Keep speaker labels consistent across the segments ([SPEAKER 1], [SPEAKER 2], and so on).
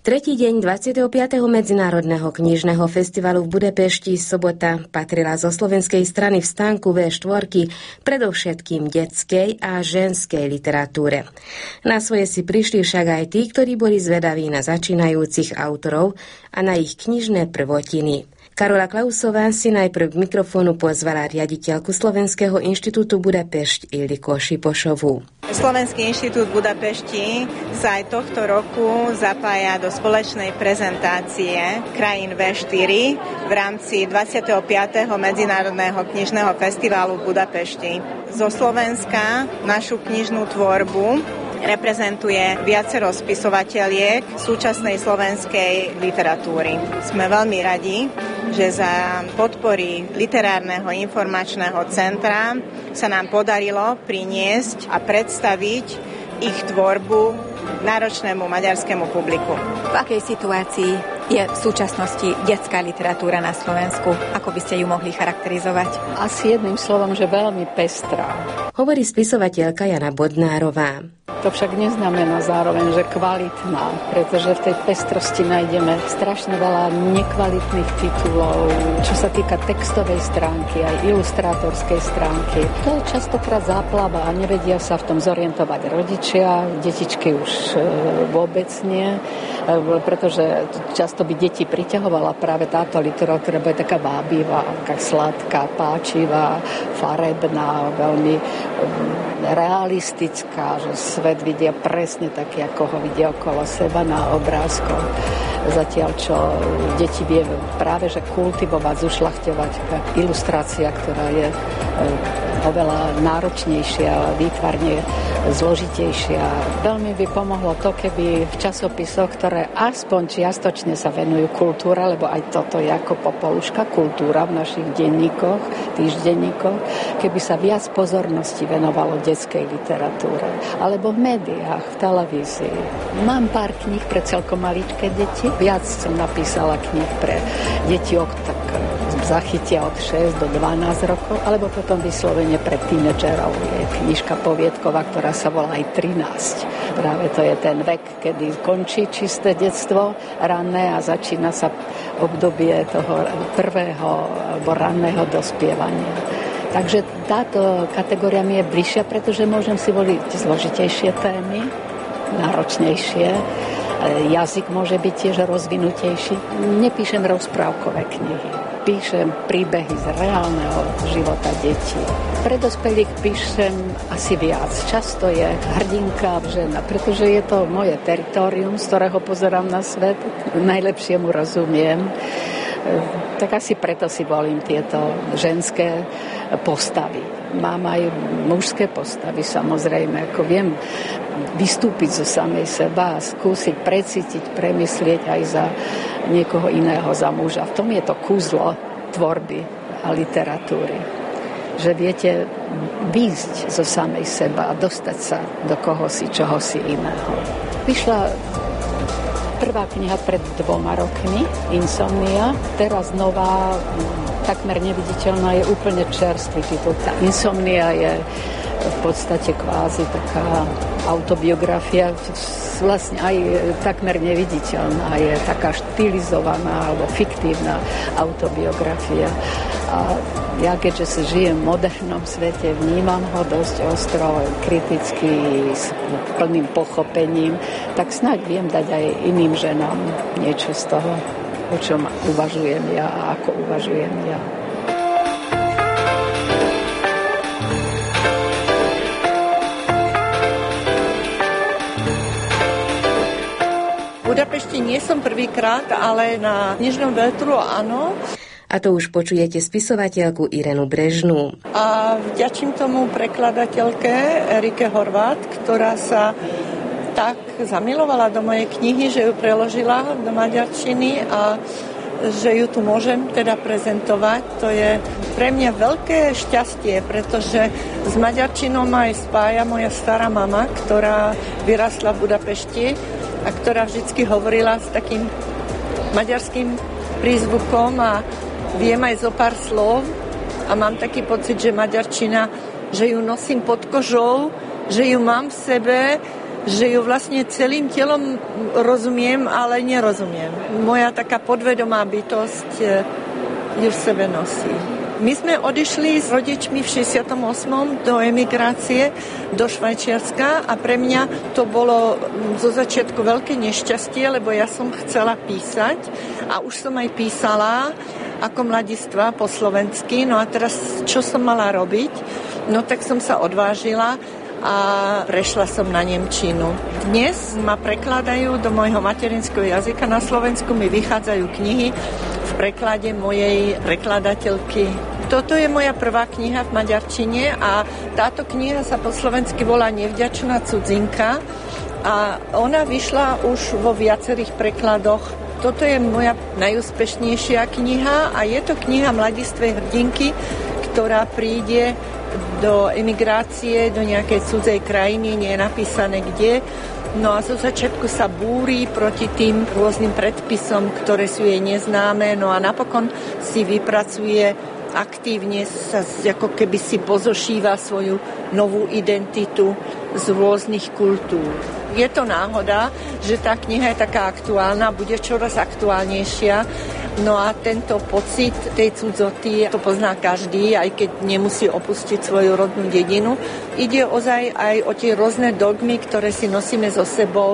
[SPEAKER 1] Tretí deň 25. Medzinárodného knižného festivalu v Budapešti sobota patrila zo slovenskej strany v stánku V4 predovšetkým detskej a ženskej literatúre. Na svoje si prišli však aj tí, ktorí boli zvedaví na začínajúcich autorov a na ich knižné prvotiny. Karola Klausová si najprv k mikrofónu pozvala riaditeľku Slovenského inštitútu Budapešť Ildiko Šipošovú.
[SPEAKER 2] Slovenský inštitút Budapešti sa aj tohto roku zapája do spoločnej prezentácie krajín V4 v rámci 25. Medzinárodného knižného festivalu v Budapešti. Zo Slovenska našu knižnú tvorbu reprezentuje viacero spisovateľiek súčasnej slovenskej literatúry. Sme veľmi radi, že za podpory Literárneho informačného centra sa nám podarilo priniesť a predstaviť ich tvorbu náročnému maďarskému publiku.
[SPEAKER 3] V akej situácii je v súčasnosti detská literatúra na Slovensku? Ako by ste ju mohli charakterizovať?
[SPEAKER 4] Asi jedným slovom, že veľmi pestrá.
[SPEAKER 1] Hovorí spisovateľka Jana Bodnárová.
[SPEAKER 4] To však neznamená zároveň, že kvalitná, pretože v tej pestrosti nájdeme strašne veľa nekvalitných titulov, čo sa týka textovej stránky, aj ilustrátorskej stránky. To je častokrát záplava a nevedia sa v tom zorientovať rodičia, detičky už vôbec nie, pretože často by deti priťahovala práve táto literatúra, bude taká vábivá, taká sladká, páčivá, farebná, veľmi realistická, že svet vidia presne taký, ako ho vidia okolo seba na obrázkoch. Zatiaľ, čo deti vie práve že kultivovať, zušľachťovať ilustrácia, ktorá je oveľa náročnejšia, výtvarne zložitejšia. Veľmi by pomohlo to, keby v časopisoch, ktoré aspoň čiastočne sa venujú kultúre, lebo aj toto je ako popoluška kultúra v našich denníkoch, týždenníkoch, keby sa viac pozornosti venovalo detskej literatúre. Alebo v médiách, v televízii. Mám pár kníh pre celkom maličké deti. Viac som napísala kníh pre deti, tak zachytia od 6 do 12 rokov, alebo potom vyslovene pre tínedžerov. Je knižka poviedková, ktorá sa volá aj 13. Práve to je ten vek, kedy končí čisté detstvo ranné a začína sa obdobie toho prvého alebo ranného dospievania. Takže táto kategória mi je bližšia, pretože môžem si voliť zložitejšie témy, náročnejšie. Jazyk môže byť tiež rozvinutejší. Nepíšem rozprávkové knihy. Píšem príbehy z reálneho života detí. Pre dospelých píšem asi viac. Často je hrdinka žena, pretože je to moje teritorium, z ktorého pozerám na svet. Najlepšie mu rozumiem. Tak asi preto si volím tieto ženské postavy. Mám aj mužské postavy, samozrejme, ako viem vystúpiť zo samej seba a skúsiť precítiť, premyslieť aj za niekoho iného, za muža. V tom je to kúzlo tvorby a literatúry. Že viete výjsť zo samej seba a dostať sa do kohosi, čohosi iného. Vyšla prvá kniha pred 2 rokmi, Insomnia. Teraz nová, takmer neviditeľná, je úplne čerstvý titul. Tá Insomnia je v podstate kvázi taká autobiografia, vlastne aj takmer neviditeľná, je taká štilizovaná alebo fiktívna autobiografia. A ja, keďže si žijem v modernom svete, vnímam ho dosť ostro, kriticky, s plným pochopením, tak snáď viem dať aj iným ženám niečo z toho, o čom uvažujem ja a ako uvažujem ja.
[SPEAKER 5] V Budapešti nie som prvýkrát, ale na knižnom vetru áno.
[SPEAKER 1] A to už počujete spisovateľku Irenu Brežnú.
[SPEAKER 5] A vďačím tomu prekladateľke Erike Horvát, ktorá sa tak zamilovala do mojej knihy, že ju preložila do maďarčiny a že ju tu môžem teda prezentovať. To je pre mňa veľké šťastie, pretože s maďarčinou ma aj spája moja stará mama, ktorá vyrastla v Budapešti a ktorá vždycky hovorila s takým maďarským prízvukom a viem aj zo pár slov a mám taký pocit, že maďarčina, že ju nosím pod kožou, že ju mám v sebe, že ju vlastne celým telom rozumiem, ale nerozumiem. Moja taká podvedomá bytosť ju v sebe nosí. My sme odišli s rodičmi v 68. do emigrácie do Švajčiarska a pre mňa to bolo zo začiatku veľké nešťastie, lebo ja som chcela písať a už som aj písala ako mladistva po slovensky. No a teraz, čo som mala robiť? No tak som sa odvážila a prešla som na nemčinu. Dnes ma prekladajú do môjho materinského jazyka. Na Slovensku mi vychádzajú knihy v preklade mojej prekladateľky. Toto je moja prvá kniha v maďarčine a táto kniha sa po slovensky volá Nevďačná cudzinka a ona vyšla už vo viacerých prekladoch. Toto je moja najúspešnejšia kniha a je to kniha mladistvej hrdinky, ktorá príde do emigrácie, do nejakej cudzej krajiny, nie je napísané kde. No a zo začiatku sa búri proti tým rôznym predpisom, ktoré sú jej neznáme, no a napokon si vypracuje aktívne sa ako keby si pozošíva svoju novú identitu z rôznych kultúr. Je to náhoda, že tá kniha je taká aktuálna, bude čoraz aktuálnejšia. No a tento pocit tej cudzoty to pozná každý, aj keď nemusí opustiť svoju rodnú dedinu. Ide ozaj aj o tie rôzne dogmy, ktoré si nosíme so sebou,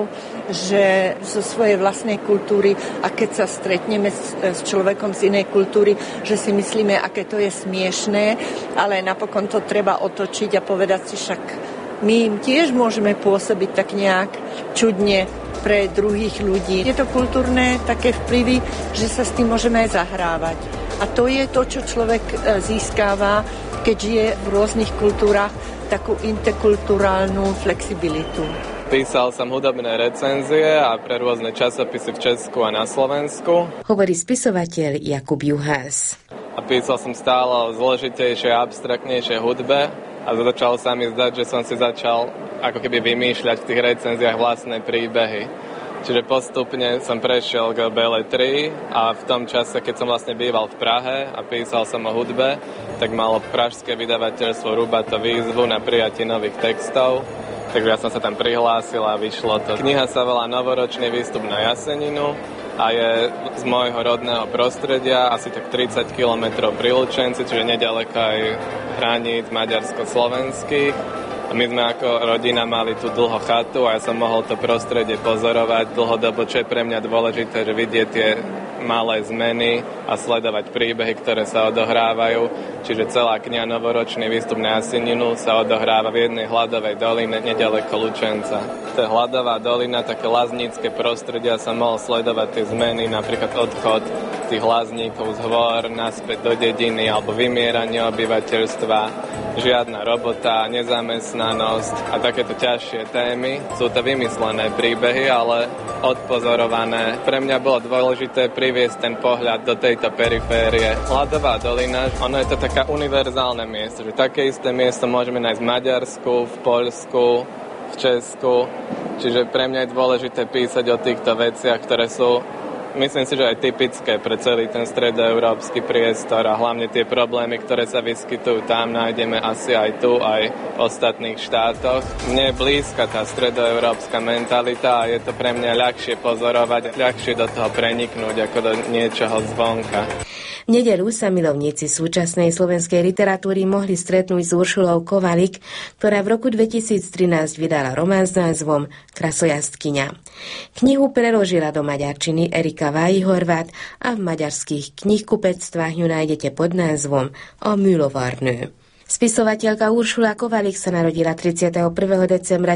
[SPEAKER 5] že zo svojej vlastnej kultúry a keď sa stretneme s človekom z inej kultúry, že si myslíme, aké to je smiešné, ale napokon to treba otočiť a povedať si však my im tiež môžeme pôsobiť tak nejak čudne pre druhých ľudí. Je to kultúrne také vplyvy, že sa s tým môžeme aj zahrávať. A to je to, čo človek získava, keď žije v rôznych kultúrach, takú interkulturálnu flexibilitu.
[SPEAKER 6] Písal som hudobné recenzie a pre rôzne časopisy v Česku a na Slovensku.
[SPEAKER 1] Hovorí spisovateľ Jakub Juhás.
[SPEAKER 6] A písal som stále o zložitejšej a abstraktnejšej hudbe a začalo sa mi zdať, že som si začal ako keby vymýšľať v tých recenziách vlastné príbehy. Čiže postupne som prešiel k beletrii a v tom čase, keď som vlastne býval v Prahe a písal som o hudbe, tak malo pražské vydavateľstvo Rubato výzvu na prijatie nových textov. Takže ja som sa tam prihlásil a vyšlo to. Kniha sa volá Novoročný výstup na Jaseninu a je z môjho rodného prostredia, asi tak 30 km pri Lučenci, čiže nedaleko aj hraníc maďarsko-slovenských. A my sme ako rodina mali tu dlho chatu a ja som mohol to prostredie pozorovať dlhodobo, čo je pre mňa dôležité, že vidieť tie malé zmeny a sledovať príbehy, ktoré sa odohrávajú. Čiže celá kniha Novoročný výstup na Jaseninu sa odohráva v jednej hladovej doline nedaleko Lučenca. To je hladová dolina, také laznícke prostredie, ja som mohol sledovať tie zmeny, napríklad odchod tých lazníkov z hôr naspäť do dediny alebo vymieranie obyvateľstva, žiadna robota, nezamestnanosť a takéto ťažšie témy. Sú to vymyslené príbehy, ale odpozorované. Pre mňa bolo dôležité priviesť ten pohľad do tejto periférie. Hladová dolina, ono je to taká univerzálne miesto, že také isté miesto môžeme nájsť v Maďarsku, v Poľsku, v Česku. Čiže pre mňa je dôležité písať o týchto veciach, ktoré sú, myslím si, že aj typické pre celý ten stredoeurópsky priestor a hlavne tie problémy, ktoré sa vyskytujú tam, nájdeme asi aj tu, aj v ostatných štátoch. Mne je blízka tá stredoeurópska mentalita a je to pre mňa ľahšie pozorovať, ľahšie do toho preniknúť ako do niečoho zvonka.
[SPEAKER 1] V nedeľu sa milovníci súčasnej slovenskej literatúry mohli stretnúť s Uršulou Kovalík, ktorá v roku 2013 vydala román s názvom Krasojazdkyňa. Knihu preložila do maďarčiny Erika Váji-Horváth a v maďarských knihkupectvách ju nájdete pod názvom O Mühlovarnő. Spisovateľka Uršula Kovalík sa narodila 31. decembra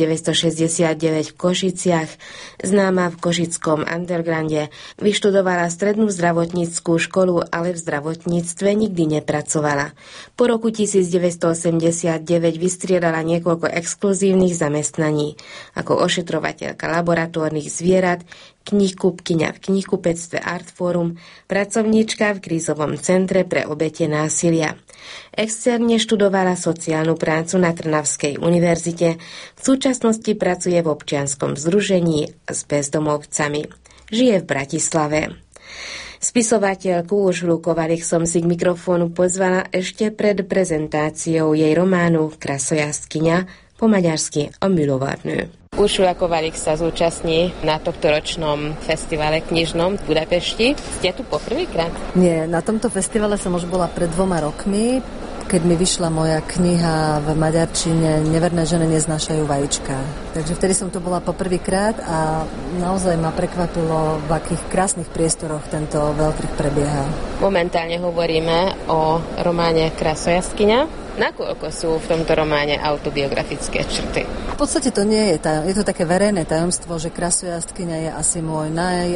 [SPEAKER 1] 1969 v Košiciach. Známa v košickom undergrounde, vyštudovala strednú zdravotnícku školu, ale v zdravotníctve nikdy nepracovala. Po roku 1989 vystriedala niekoľko exkluzívnych zamestnaní, ako ošetrovateľka laboratórnych zvierat, knihkupkyňa v knihkupectve Artforum, pracovníčka v krízovom centre pre obete násilia. Externe študovala sociálnu prácu na Trnavskej univerzite, v súčasnosti pracuje v občianskom združení s bezdomovcami. Žije v Bratislave. Spisovateľku Uršulu Kovalík som si k mikrofónu pozvala ešte pred prezentáciou jej románu Krasojazdkyňa po maďarsky a Mülovarnő.
[SPEAKER 7] Uršula Kovalík sa zúčastní na tohtoročnom festivale knižnom v Budapešti. Ste tu poprvýkrát?
[SPEAKER 8] Nie, na tomto festivale som už bola pred 2 rokmi, keď mi vyšla moja kniha v maďarčine Neverné ženy neznášajú vajíčka. Takže vtedy som tu bola poprvýkrát a naozaj ma prekvapilo, v akých krásnych priestoroch tento veľtrh prebieha.
[SPEAKER 7] Momentálne hovoríme o románe Krasojaskyňa. Nakoľko sú v tomto románe autobiografické črty? V
[SPEAKER 8] podstate to nie je tajomstvo. Je to také verejné tajomstvo, že Krasojaskyňa je asi môj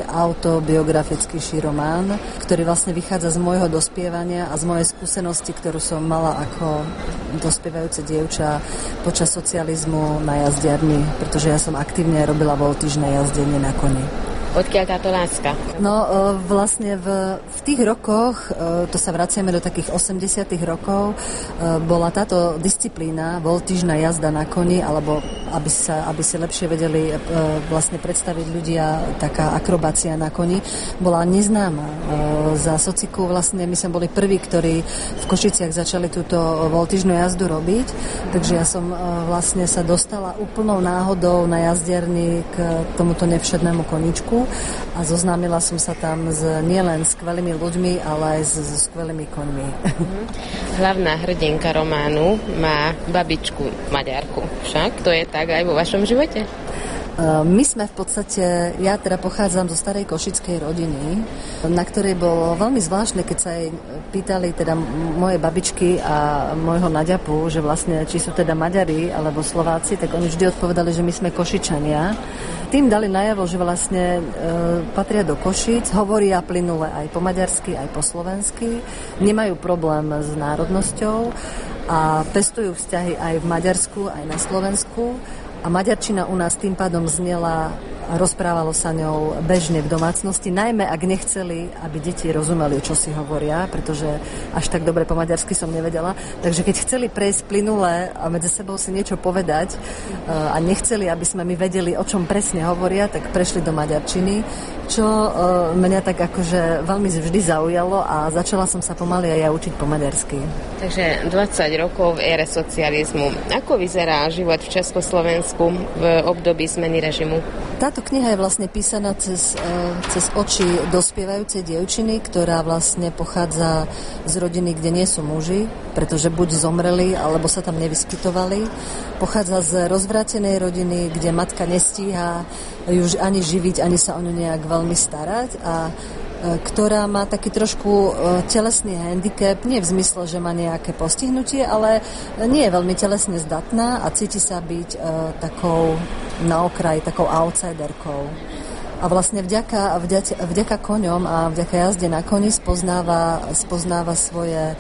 [SPEAKER 8] najautobiografickejší román, ktorý vlastne vychádza z môjho dospievania a z mojej skúsenosti, ktorú som mala ako dospievajúce dievča počas socializmu na jazdiarni, pretože ja som aktívne robila voltížne jazdenie na koni.
[SPEAKER 7] Odkiaľ táto láska?
[SPEAKER 8] No vlastne v tých rokoch, to sa vraciame do takých 80. rokov, bola táto disciplína, voltížna jazda na koni, alebo aby si lepšie vedeli vlastne predstaviť ľudia, taká akrobácia na koni, bola neznáma. Za sociku vlastne my sme boli prví, ktorí v Košiciach začali túto voltížnu jazdu robiť, takže ja som vlastne sa dostala úplnou náhodou na jazdiarni k tomuto nevšednému koničku a zoznámila som sa tam nielen skvelými ľuďmi, ale aj so skvelými koňmi.
[SPEAKER 7] Hlavná hrdinka románu má babičku Maďarku. Však to je tak aj vo vašom živote?
[SPEAKER 8] My sme v podstate, ja teda pochádzam zo starej košickej rodiny, na ktorej bolo veľmi zvláštne, keď sa jej pýtali teda moje babičky a môjho naďapu, že vlastne či sú teda Maďari alebo Slováci, tak oni vždy odpovedali, že my sme Košičania. Tým dali najavo, že vlastne patria do Košíc, hovoria plynule aj po maďarsky, aj po slovensky, nemajú problém s národnosťou a pestujú vzťahy aj v Maďarsku, aj na Slovensku. A maďarčina u nás tým pádom znela a rozprávalo sa ňou bežne v domácnosti, najmä ak nechceli, aby deti rozumeli, čo si hovoria, pretože až tak dobre po maďarsky som nevedela. Takže keď chceli prejsť plynule a medzi sebou si niečo povedať a nechceli, aby sme my vedeli, o čom presne hovoria, tak prešli do maďarčiny, čo mňa tak akože veľmi vždy zaujalo a začala som sa pomaly aj ja učiť po maďarsky.
[SPEAKER 7] Takže 20 rokov v ére socializmu. Ako vyzerá život v Československu v období zmeny režimu?
[SPEAKER 8] Táto kniha je vlastne písaná cez oči dospievajúcej dievčiny, ktorá vlastne pochádza z rodiny, kde nie sú muži, pretože buď zomreli, alebo sa tam nevyskytovali. Pochádza z rozvrátenej rodiny, kde matka nestíha ju ani živiť, ani sa o ňu nejak veľmi starať a ktorá má taký trošku telesný handicap, nie v zmysle, že má nejaké postihnutie, ale nie je veľmi telesne zdatná a cíti sa byť takou na okraji, takou outsiderkou. A vlastne vďaka koňom a vďaka jazde na koni spoznáva svoje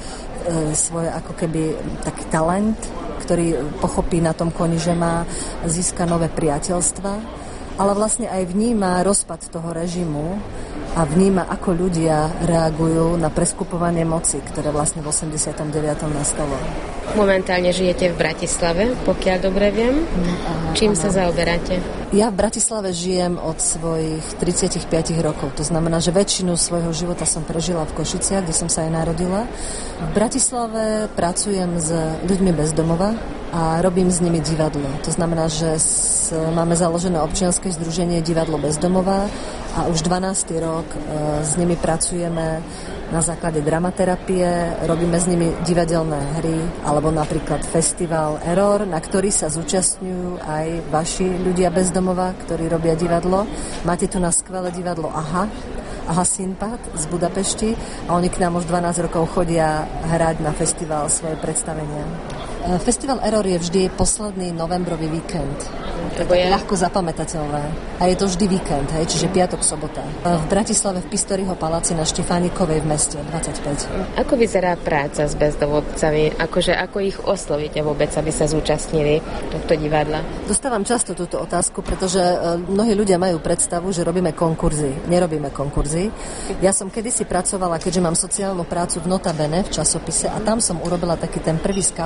[SPEAKER 8] ako keby taký talent, ktorý pochopí na tom koni, že má získa nové priateľstva, ale vlastne aj vníma rozpad toho režimu a vníma, ako ľudia reagujú na preskupovanie moci, ktoré vlastne v 89. nastalo.
[SPEAKER 7] Momentálne žijete v Bratislave, pokiaľ dobre viem. Čím sa zaoberáte?
[SPEAKER 8] Ja v Bratislave žijem od svojich 35 rokov. To znamená, že väčšinu svojho života som prežila v Košiciach, kde som sa aj narodila. V Bratislave pracujem s ľuďmi bez domova a robím s nimi divadlo. To znamená, že máme založené občianske združenie Divadlo bez domova a už 12. rok s nimi pracujeme na základe dramaterapie, robíme s nimi divadelné hry, alebo napríklad festival Error, na ktorý sa zúčastňujú aj vaši ľudia bez domova, ktorí robia divadlo. Máte tu na skvelé divadlo Aha Synpad z Budapešti a oni k nám už 12 rokov chodia hrať na festival svoje predstavenia. Festival Error je vždy posledný novembrový víkend. To je ľahko zapamätateľné. A je to vždy víkend, čiže piatok, sobota. V Bratislave v Pistoriho paláci na Štefánikovej v meste 25.
[SPEAKER 7] Ako vyzerá práca s bezdomovcami? Ako ich oslovíte vôbec, aby sa zúčastnili tohto divadla?
[SPEAKER 8] Dostávam často túto otázku, pretože mnohí ľudia majú predstavu, že robíme konkurzy. Nerobíme konkurzy. Ja som kedysi pracovala, keďže mám sociálnu prácu v Nota Bene v časopise a tam som urobila taký ten prvý scouting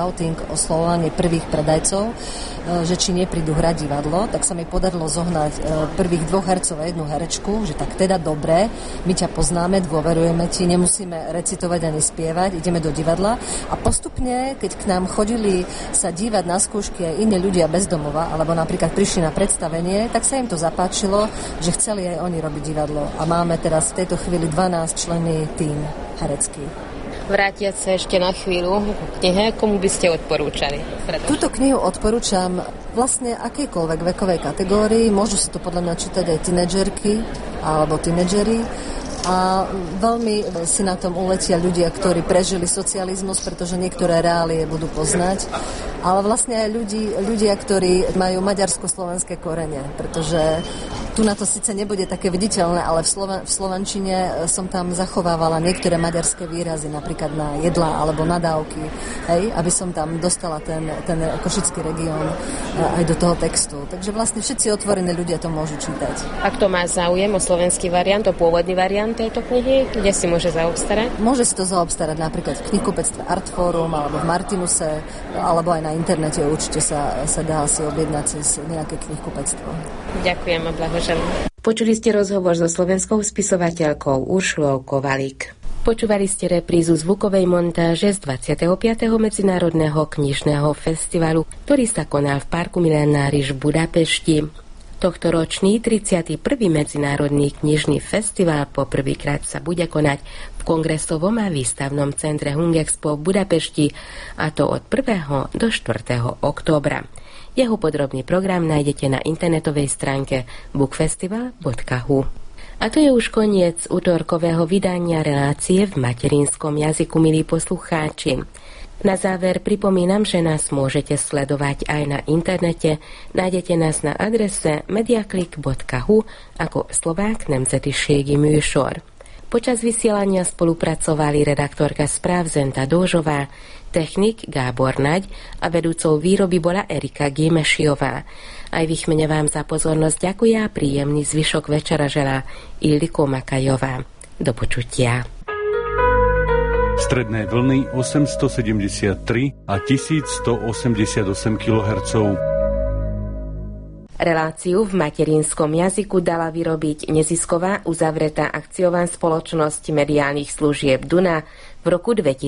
[SPEAKER 8] oslovovanie prvých predajcov, že či neprídu hrať divadlo, tak sa mi podarilo zohnať prvých 2 hercov a 1 herečku, že tak teda dobre, my ťa poznáme, dôverujeme ti, nemusíme recitovať ani spievať, ideme do divadla. A postupne, keď k nám chodili sa dívať na skúšky aj iní ľudia bez domova, alebo napríklad prišli na predstavenie, tak sa im to zapáčilo, že chceli aj oni robiť divadlo. A máme teraz v tejto chvíli 12-členný tím herecký.
[SPEAKER 7] Vrátiať sa ešte na chvíľu k knihe, komu by ste odporúčali?
[SPEAKER 8] Túto knihu odporúčam vlastne akejkoľvek vekovej kategórii. Môžu si to podľa mňa čítať aj tínedžerky alebo tínedžeri. A veľmi si na tom uletia ľudia, ktorí prežili socializmus, pretože niektoré reálie budú poznať. Ale vlastne aj ľudia, ktorí majú maďarsko-slovenské korene, pretože tu na to síce nebude také viditeľné, ale v slovenčine som tam zachovávala niektoré maďarské výrazy, napríklad na jedlá alebo nadávky, hej, aby som tam dostala ten košický región aj do toho textu. Takže vlastne všetci otvorení ľudia to môžu čítať.
[SPEAKER 7] Ak to má záujem o slovenský variant, o pôvodný variant tejto knihy, kde si môže zaobstarať?
[SPEAKER 8] Môže si to zaobstarať napríklad v knihkupectve Artforum alebo v Martinuse, alebo aj na internete určite sa dá si objednať cez nejaké knihkupectvo. Ďakujem a blahoželám.
[SPEAKER 1] Počuli ste rozhovor so slovenskou spisovateľkou Uršulou Kovalík. Počúvali ste reprízu zvukovej montáže z 25. Medzinárodného knižného festivalu, ktorý sa konal v Parku Milenáriš v Budapešti. Tohtoročný 31. Medzinárodný knižný festival poprvýkrát sa bude konať v Kongresovom a výstavnom centre Hungexpo v Budapešti, a to od 1. do 4. októbra. Jeho podrobný program nájdete na internetovej stránke bookfestival.hu. A to je už koniec utorkového vydania relácie v materinskom jazyku, milí poslucháči. Na záver pripomínam, že nás môžete sledovať aj na internete. Nájdete nás na adrese mediaklik.hu ako Slovák nemzetiségi műsor. Počas vysielania spolupracovali redaktorka správ Zenta Dóžová, technik Gábor Naď a vedúcou výroby bola Erika Gimešiová. Aj v ich mene vám za pozornosť ďakujem a príjemný zvyšok večera želá Ildiko Makajová. Do počutia.
[SPEAKER 9] Stredné vlny 873 a 1188 kHz.
[SPEAKER 1] Reláciu v materinskom jazyku dala vyrobiť nezisková uzavretá akciová spoločnosť mediálnych služieb Duna v roku 2000.